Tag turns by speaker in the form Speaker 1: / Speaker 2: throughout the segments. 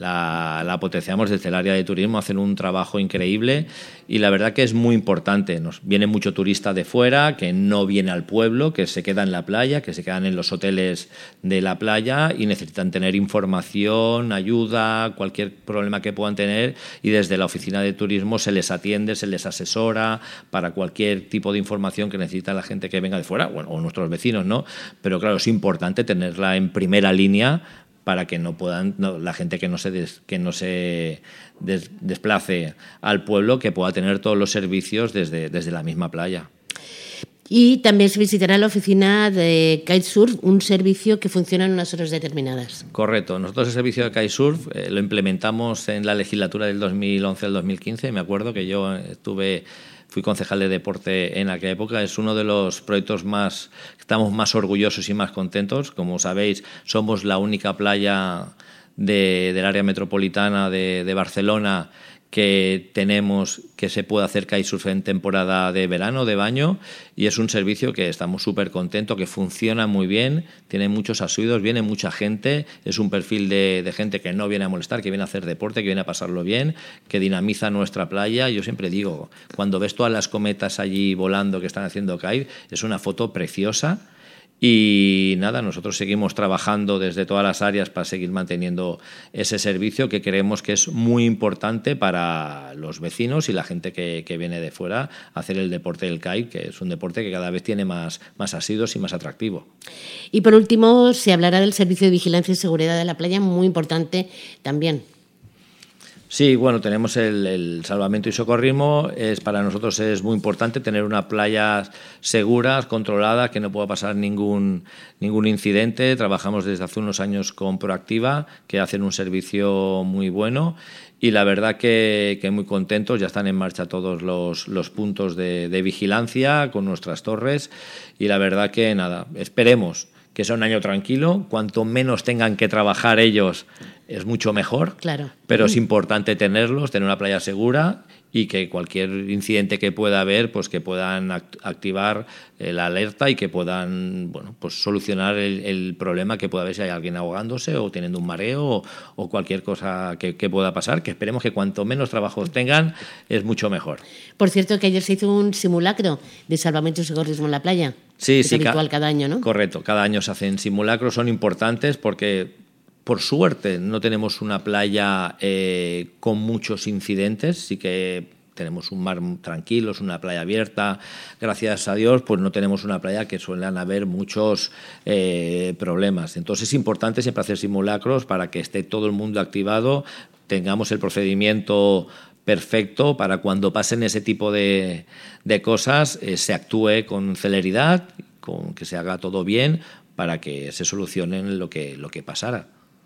Speaker 1: la potenciamos desde el área de turismo, hacen un trabajo increíble y la verdad que es muy importante. Nos viene mucho turista de fuera que no viene al pueblo, que se queda en la playa, que se quedan en los hoteles de la playa y necesitan tener información, ayuda, cualquier problema que puedan tener, y desde la oficina de turismo se les atiende, se les asesora para cualquier tipo de información que necesita la gente que venga de fuera, bueno, o nuestros vecinos, ¿no? Pero claro, es importante tenerla en primera línea para que la gente que no se desplace al pueblo, que pueda tener todos los servicios desde la misma playa.
Speaker 2: Y también se visitará la oficina de Kitesurf, un servicio que funciona en unas horas determinadas.
Speaker 1: Correcto. Nosotros el servicio de Kitesurf lo implementamos en la legislatura del 2011 al 2015. Me acuerdo que yo fui concejal de deporte en aquella época. Es uno de los proyectos estamos más orgullosos y más contentos. Como sabéis, somos la única playa del área metropolitana de Barcelona que se puede hacer kitesurf en temporada de verano, de baño, y es un servicio que estamos súper contentos, que funciona muy bien, tiene muchos asiduos, viene mucha gente, es un perfil de gente que no viene a molestar, que viene a hacer deporte, que viene a pasarlo bien, que dinamiza nuestra playa. Yo siempre digo, cuando ves todas las cometas allí volando que están haciendo kite, es una foto preciosa. Y nada, nosotros seguimos trabajando desde todas las áreas para seguir manteniendo ese servicio, que creemos que es muy importante para los vecinos y la gente que viene de fuera a hacer el deporte del kite, que es un deporte que cada vez tiene más asiduos y más atractivo.
Speaker 2: Y por último, se hablará del servicio de vigilancia y seguridad de la playa, muy importante también.
Speaker 1: Sí, bueno, tenemos el salvamento y socorrismo. Para nosotros es muy importante tener una playa segura, controlada, que no pueda pasar ningún incidente. Trabajamos desde hace unos años con Proactiva, que hacen un servicio muy bueno, y la verdad que muy contentos. Ya están en marcha todos los puntos de vigilancia con nuestras torres, y la verdad que nada, esperemos que sea un año tranquilo. Cuanto menos tengan que trabajar ellos, es mucho mejor.
Speaker 2: Claro.
Speaker 1: Pero es importante tener una playa segura, y que cualquier incidente que pueda haber, pues que puedan activar la alerta y que puedan, bueno, pues solucionar el problema que pueda haber si hay alguien ahogándose o teniendo un mareo o cualquier cosa que pueda pasar, que esperemos que cuanto menos trabajos tengan es mucho mejor.
Speaker 2: Por cierto, que ayer se hizo un simulacro de salvamento y socorrismo en la playa.
Speaker 1: Sí,
Speaker 2: es habitual cada año, ¿no?
Speaker 1: Correcto, cada año se hacen simulacros, son importantes porque, por suerte, no tenemos una playa con muchos incidentes. Sí que tenemos un mar tranquilo, es una playa abierta. Gracias a Dios, pues no tenemos una playa que suelen haber muchos problemas. Entonces es importante siempre hacer simulacros para que esté todo el mundo activado, tengamos el procedimiento perfecto para cuando pasen ese tipo de cosas se actúe con celeridad, con que se haga todo bien para que se solucione lo que pasara.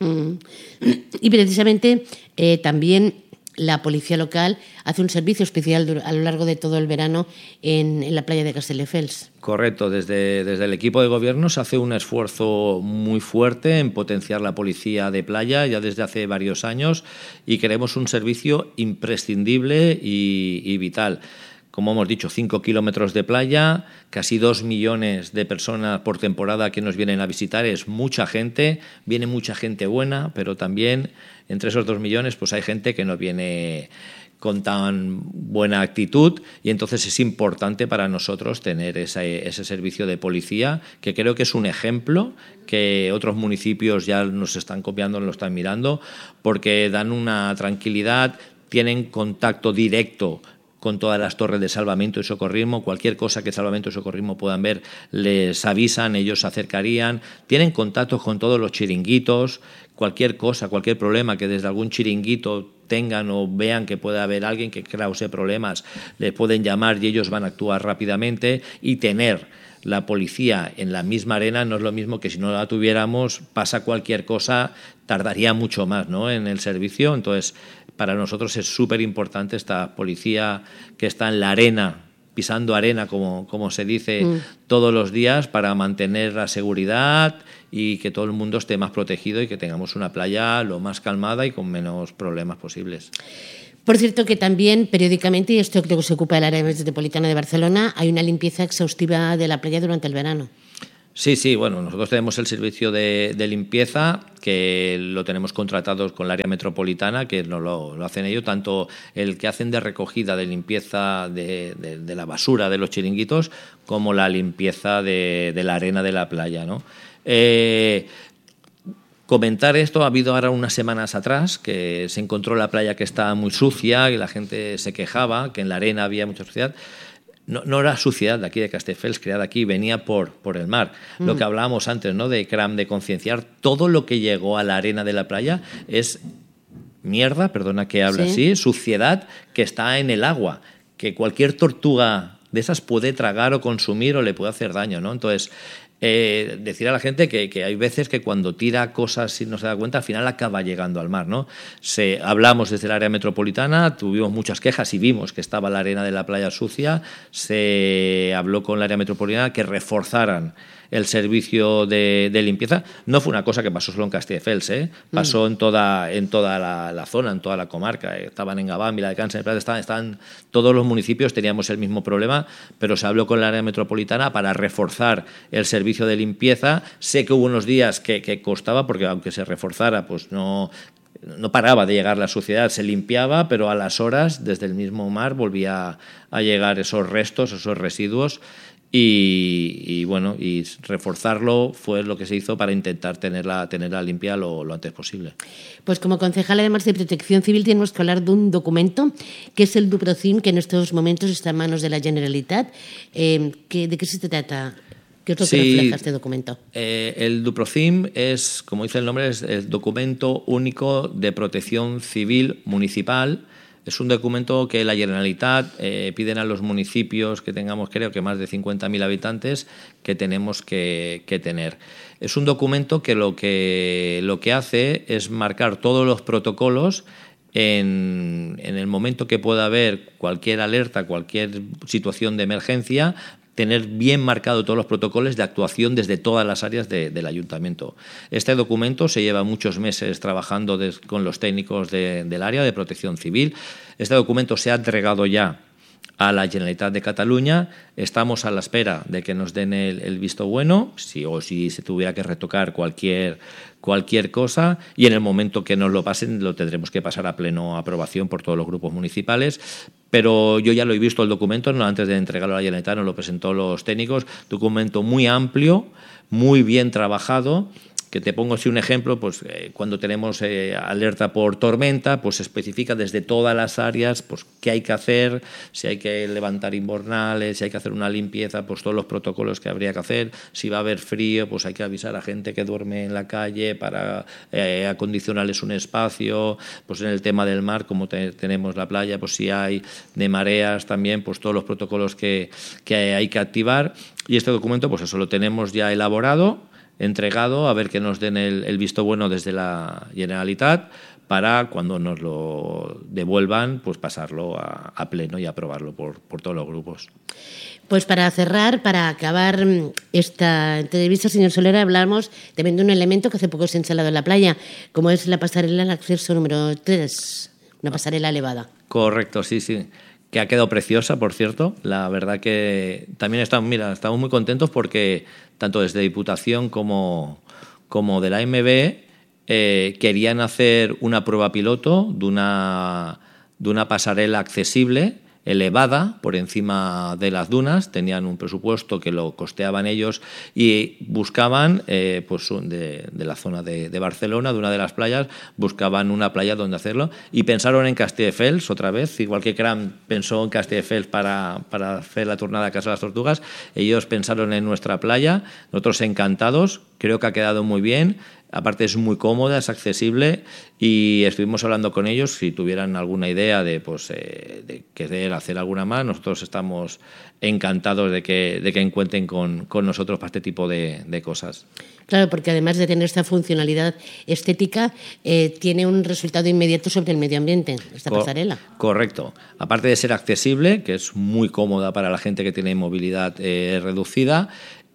Speaker 2: Y precisamente también la policía local hace un servicio especial a lo largo de todo el verano en la playa de Castelldefels.
Speaker 1: Correcto, desde el equipo de gobierno se hace un esfuerzo muy fuerte en potenciar la policía de playa ya desde hace varios años, y queremos un servicio imprescindible y vital. Como hemos dicho, 5 kilómetros de playa, casi 2 millones de personas por temporada que nos vienen a visitar. Es mucha gente, viene mucha gente buena, pero también entre esos 2 millones pues hay gente que no viene con tan buena actitud, y entonces es importante para nosotros tener ese servicio de policía, que creo que es un ejemplo que otros municipios ya nos están copiando, lo están mirando, porque dan una tranquilidad, tienen contacto directo con todas las torres de salvamento y socorrismo. Cualquier cosa que salvamento y socorrismo puedan ver, les avisan, ellos se acercarían, tienen contacto con todos los chiringuitos, cualquier cosa, cualquier problema que desde algún chiringuito tengan o vean que puede haber alguien que cause problemas, les pueden llamar y ellos van a actuar rápidamente. Y tener la policía en la misma arena no es lo mismo que si no la tuviéramos, pasa cualquier cosa, tardaría mucho más, ¿no?, en el servicio. Entonces, para nosotros es súper importante esta policía que está en la arena, pisando arena, como se dice, todos los días, para mantener la seguridad y que todo el mundo esté más protegido y que tengamos una playa lo más calmada y con menos problemas posibles.
Speaker 2: Por cierto, que también periódicamente, y esto creo que se ocupa el área metropolitana de Barcelona, hay una limpieza exhaustiva de la playa durante el verano.
Speaker 1: Sí, sí, bueno, nosotros tenemos el servicio de limpieza que lo tenemos contratado con el área metropolitana, que nos lo hacen ellos, tanto el que hacen de recogida, de limpieza de la basura de los chiringuitos, como la limpieza de la arena de la playa, ¿no? Comentar esto, ha habido ahora unas semanas atrás que se encontró la playa que estaba muy sucia y la gente se quejaba, que en la arena había mucha suciedad. No era suciedad de aquí de Castelldefels, creada aquí, venía por el mar. Lo que hablábamos antes, ¿no? De CRAM, de concienciar, todo lo que llegó a la arena de la playa es mierda, perdona que hable así, suciedad que está en el agua, que cualquier tortuga de esas puede tragar o consumir o le puede hacer daño, ¿no? Entonces, decir a la gente que hay veces que cuando tira cosas y no se da cuenta, al final acaba llegando al mar, ¿no? Hablamos desde el área metropolitana, tuvimos muchas quejas y vimos que estaba la arena de la playa sucia, se habló con el área metropolitana que reforzaran el servicio de limpieza. No fue una cosa que pasó solo en Castelldefels, pasó en toda la zona, en toda la comarca. Estaban en Gabán, Vila de Cans, estaban todos los municipios, teníamos el mismo problema, pero se habló con el área metropolitana para reforzar el servicio de limpieza. Sé que hubo unos días que costaba, porque aunque se reforzara, pues no paraba de llegar la suciedad, se limpiaba, pero a las horas, desde el mismo mar, volvía a llegar esos restos, esos residuos. Y bueno, y reforzarlo fue lo que se hizo para intentar tenerla limpia lo antes posible.
Speaker 2: Pues como concejal, además de Protección Civil, tenemos que hablar de un documento que es el Duprocim, que en estos momentos está en manos de la Generalitat. ¿De qué se trata? ¿Qué es lo que refleja este documento?
Speaker 1: El Duprocim es, como dice el nombre, es el Documento Único de Protección Civil Municipal. Es un documento que la Generalitat piden a los municipios que tengamos, creo que más de 50.000 habitantes, que tenemos que tener. Es un documento que lo que hace es marcar todos los protocolos en el momento que pueda haber cualquier alerta, cualquier situación de emergencia, tener bien marcado todos los protocolos de actuación desde todas las áreas del ayuntamiento. Este documento se lleva muchos meses trabajando con los técnicos del área de protección civil. Este documento se ha entregado ya a la Generalitat de Cataluña. Estamos a la espera de que nos den el visto bueno, si se tuviera que retocar cualquier cosa, y en el momento que nos lo pasen lo tendremos que pasar a pleno aprobación por todos los grupos municipales. Pero yo ya lo he visto el documento, no, antes de entregarlo a la Generalitat nos lo presentó los técnicos, documento muy amplio, muy bien trabajado. Que te pongo así un ejemplo, pues cuando tenemos alerta por tormenta, pues se especifica desde todas las áreas pues qué hay que hacer, si hay que levantar invernales, si hay que hacer una limpieza, pues todos los protocolos que habría que hacer, si va a haber frío, pues hay que avisar a gente que duerme en la calle para acondicionarles un espacio, pues en el tema del mar, como tenemos la playa, pues si hay de mareas también, pues todos los protocolos que hay que activar. Y este documento, pues eso lo tenemos ya elaborado, entregado, a ver que nos den el visto bueno desde la Generalitat para cuando nos lo devuelvan, pues pasarlo a pleno y aprobarlo por todos los grupos.
Speaker 2: Pues para cerrar, para acabar esta entrevista, señor Soler, hablamos también de un elemento que hace poco se ha instalado en la playa, como es la pasarela al acceso número 3, una pasarela elevada.
Speaker 1: Correcto, sí, que ha quedado preciosa, por cierto. La verdad que también estamos muy contentos porque tanto desde Diputación como de la AMB querían hacer una prueba piloto de una pasarela accesible, elevada, por encima de las dunas. Tenían un presupuesto que lo costeaban ellos y buscaban, pues de la zona de Barcelona, de una de las playas, buscaban una playa donde hacerlo y pensaron en Castelldefels otra vez, igual que CRAM pensó en Castelldefels para hacer la turnada a Casa de las Tortugas. Ellos pensaron en nuestra playa, nosotros encantados, creo que ha quedado muy bien. Aparte es muy cómoda, es accesible y estuvimos hablando con ellos si tuvieran alguna idea de querer hacer alguna más. Nosotros estamos encantados de que cuenten con nosotros para este tipo de cosas.
Speaker 2: Claro, porque además de tener esta funcionalidad estética, tiene un resultado inmediato sobre el medio ambiente, esta pasarela.
Speaker 1: Correcto. Aparte de ser accesible, que es muy cómoda para la gente que tiene movilidad reducida,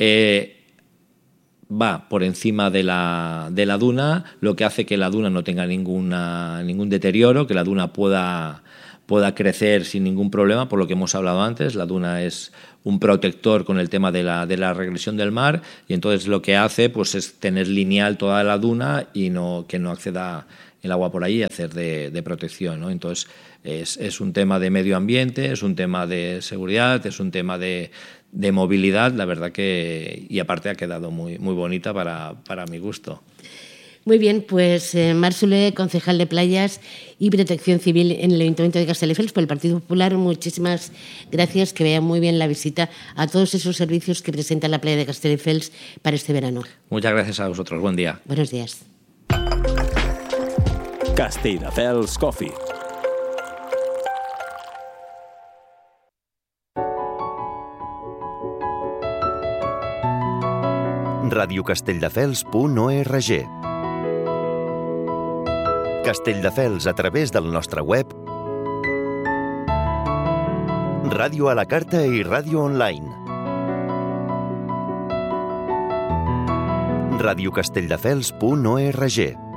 Speaker 1: va por encima de la duna, lo que hace que la duna no tenga ningún deterioro, que la duna pueda pueda crecer sin ningún problema, por lo que hemos hablado antes. La duna es un protector con el tema de la regresión del mar, y entonces lo que hace pues es tener lineal toda la duna y que no acceda el agua por ahí, y hacer de protección, ¿no? Entonces es un tema de medio ambiente, es un tema de seguridad, es un tema de movilidad, la verdad que, y aparte ha quedado muy, muy bonita para mi gusto.
Speaker 2: Muy bien, pues Marc Soler, concejal de Playas y Protección Civil en el Ayuntamiento de Castelldefels por el Partido Popular, muchísimas gracias, que vean muy bien la visita a todos esos servicios que presenta la playa de Castelldefels para este verano.
Speaker 1: Muchas gracias a vosotros, buen día.
Speaker 2: Buenos días.
Speaker 3: Castelldefels Coffee.
Speaker 4: radiocastelldefels.org. Castelldefels a través del nostre web, ràdio a la carta i ràdio online. radiocastelldefels.org.